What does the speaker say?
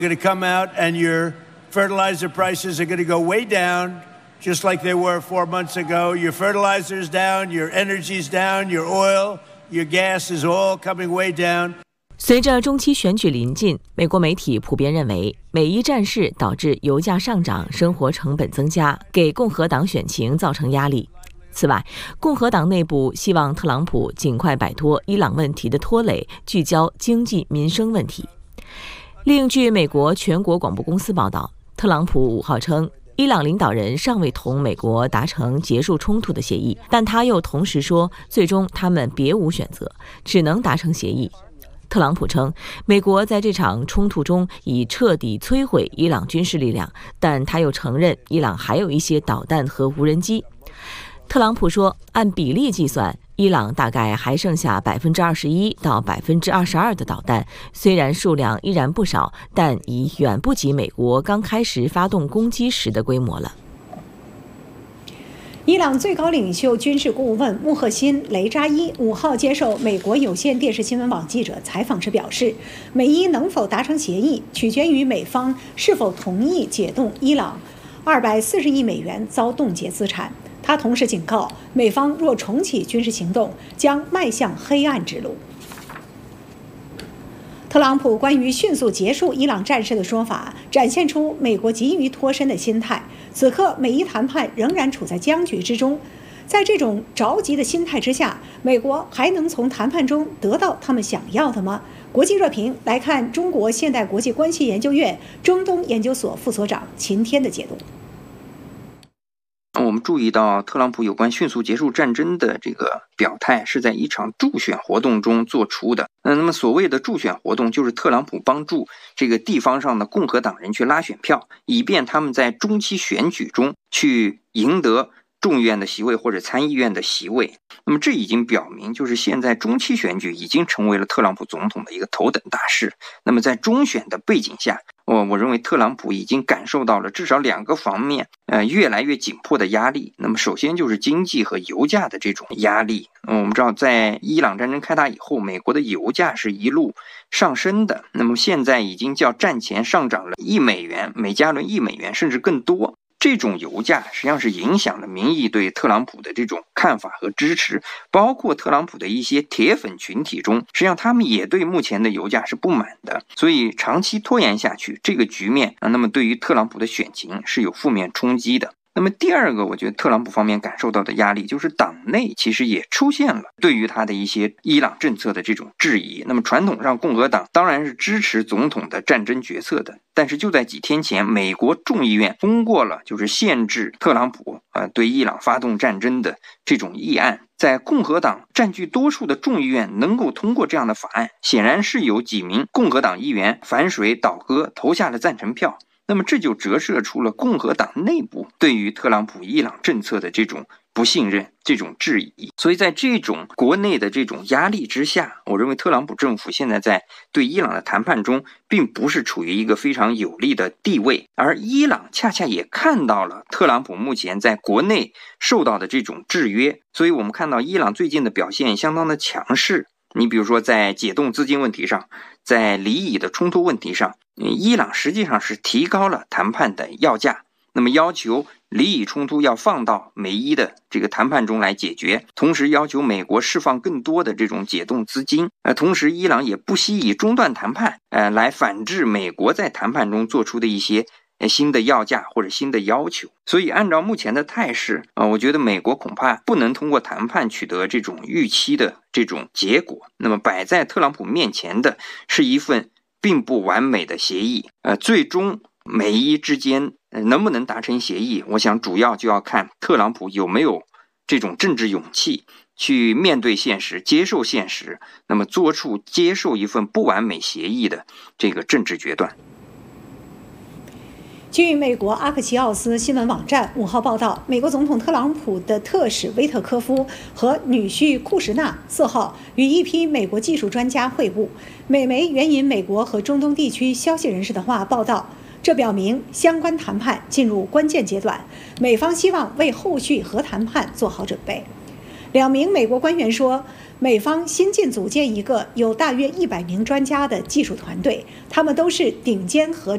going to come out and your fertilizer prices are going to go way down, just like they were 4 months ago. Your fertilizer's down, your energy's down, your oil, your gas is all coming way down. 随着中期选举临近，美国媒体普遍认为，美伊战事导致油价上涨、生活成本增加，给共和党选情造成压力。此外，共和党内部希望特朗普尽快摆脱伊朗问题的拖累，聚焦经济民生问题。另据美国全国广播公司报道，特朗普5号称，伊朗领导人尚未同美国达成结束冲突的协议，但他又同时说，最终他们别无选择，只能达成协议。特朗普称，美国在这场冲突中已彻底摧毁伊朗军事力量，但他又承认伊朗还有一些导弹和无人机。特朗普说，按比例计算，伊朗大概还剩下21%到22%的导弹，虽然数量依然不少，但已远不及美国刚开始发动攻击时的规模了。 伊朗最高领袖军事顾问穆赫辛·雷扎伊5号接受美国有线电视新闻网记者采访时表示，美伊能否达成协议，取决于美方是否同意解冻伊朗240亿美元遭冻结资产。他同时警告，美方若重启军事行动，将迈向黑暗之路。特朗普关于迅速结束伊朗战事的说法，展现出美国急于脱身的心态。此刻，美伊谈判仍然处在僵局之中。在这种着急的心态之下，美国还能从谈判中得到他们想要的吗？国际热评来看中国现代国际关系研究院中东研究所副所长秦天的解读。 我们注意到特朗普有关迅速结束战争的这个表态是在一场助选活动中做出的。那么所谓的助选活动就是特朗普帮助这个地方上的共和党人去拉选票，以便他们在中期选举中去赢得众议院的席位或者参议院的席位。那么这已经表明，就是现在中期选举已经成为了特朗普总统的一个头等大事。那么在中选的背景下，我认为特朗普已经感受到了至少2个方面越来越紧迫的压力。那么首先就是经济和油价的这种压力。我们知道在伊朗战争开打以后，美国的油价是一路上升的，那么现在已经较战前上涨了1美元，每加仑1美元，甚至更多。这种油价实际上是影响了民意对特朗普的这种看法和支持，包括特朗普的一些铁粉群体中，实际上他们也对目前的油价是不满的。所以长期拖延下去，这个局面那么对于特朗普的选情是有负面冲击的。那么第二个，我觉得特朗普方面感受到的压力就是党内其实也出现了对于他的一些伊朗政策的这种质疑。那么传统上共和党当然是支持总统的战争决策的，但是就在几天前，美国众议院通过了就是限制特朗普对伊朗发动战争的这种议案。在共和党占据多数的众议院能够通过这样的法案，显然是有几名共和党议员反水倒戈投下了赞成票。那么这就折射出了共和党内部对于特朗普伊朗政策的这种不信任、这种质疑。所以在这种国内的这种压力之下，我认为特朗普政府现在在对伊朗的谈判中并不是处于一个非常有利的地位，而伊朗恰恰也看到了特朗普目前在国内受到的这种制约。所以我们看到伊朗最近的表现相当的强势。你比如说在解冻资金问题上，在离以的冲突问题上，伊朗实际上是提高了谈判的要价，那么要求离以冲突要放到美伊的这个谈判中来解决，同时要求美国释放更多的这种解冻资金，同时伊朗也不惜以中断谈判来反制美国在谈判中做出的一些新的要价或者新的要求。所以按照目前的态势我觉得美国恐怕不能通过谈判取得这种预期的这种结果。那么摆在特朗普面前的是一份并不完美的协议，最终美伊之间能不能达成协议，我想主要就要看特朗普有没有这种政治勇气去面对现实，接受现实，那么做出接受一份不完美协议的这个政治决断。 据美国阿克齐奥斯新闻网站5号报道，美国总统特朗普的特使威特科夫和女婿库什纳4号与一批美国技术专家会晤。美媒援引美国和中东地区消息人士的话报道，这表明相关谈判进入关键阶段，美方希望为后续核谈判做好准备。2名美国官员说，美方新近组建一个有大约100名专家的技术团队，他们都是顶尖核